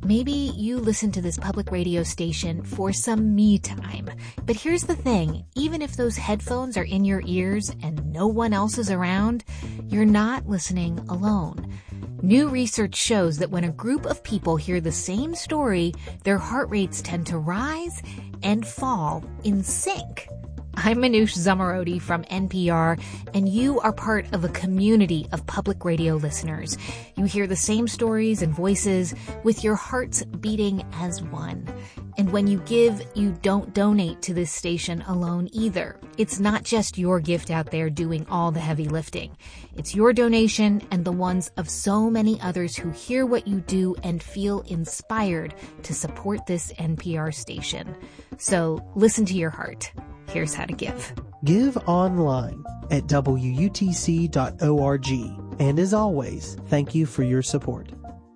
Maybe you listen to this public radio station for some me time. But here's the thing, even if those headphones are in your ears and no one else is around, you're not listening alone. New research shows that when a group of people hear the same story, their heart rates tend to rise and fall in sync. I'm Manoush Zomorodi from NPR, and you are part of a community of public radio listeners. You hear the same stories and voices with your hearts beating as one. And when you give, you don't donate to this station alone either. It's not just your gift out there doing all the heavy lifting. It's your donation and the ones of so many others who hear what you do and feel inspired to support this NPR station. So listen to your heart. Here's how to give. Give online at WUTC.org. And as always, thank you for your support.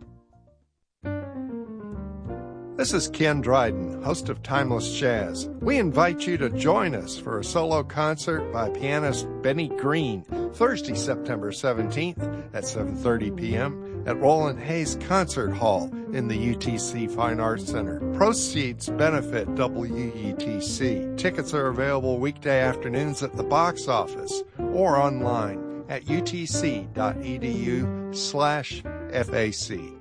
This is Ken Dryden, host of Timeless Jazz. We invite you to join us for a solo concert by pianist Benny Green, Thursday, September 17th at 7:30 p.m. at Roland Hayes Concert Hall in the UTC Fine Arts Center. Proceeds benefit WUTC. Tickets are available weekday afternoons at the box office or online at utc.edu/FAC.